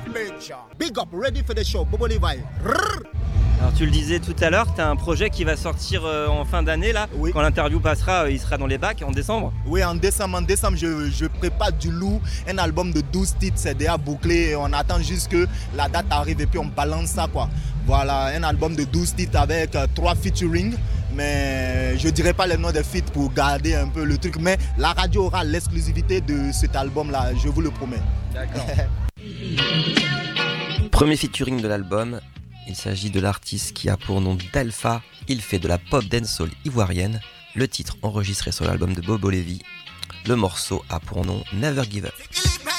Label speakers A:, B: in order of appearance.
A: Big up, ready for the show, Bobo Levi.
B: Alors tu le disais tout à l'heure, tu as un projet qui va sortir en fin d'année là.
A: Oui.
B: Quand l'interview passera, il sera dans les bacs en décembre.
A: Oui, en décembre, je prépare du lourd, un album de 12 titres, c'est déjà bouclé. On attend juste que la date arrive et puis on balance ça quoi. Voilà, un album de 12 titres avec 3 featuring. Mais je dirais pas les noms des feats pour garder un peu le truc. Mais la radio aura l'exclusivité de cet album là, je vous le promets.
B: D'accord. Premier featuring de l'album. Il s'agit de l'artiste qui a pour nom Delpha. Il fait de la pop dancehall ivoirienne. Le titre enregistré sur l'album de Bobo Levi. Le morceau a pour nom Never Give Up.